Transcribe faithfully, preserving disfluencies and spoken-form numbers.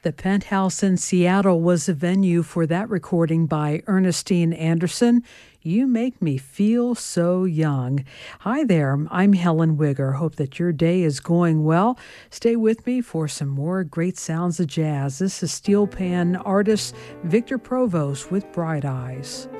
The Penthouse in Seattle was the venue for that recording by Ernestine Anderson. You make me feel so young. Hi there, I'm Helen Wigger. Hope that your day is going well. Stay with me for some more great sounds of jazz. This is steel pan artist Victor Provost with Bright Eyes.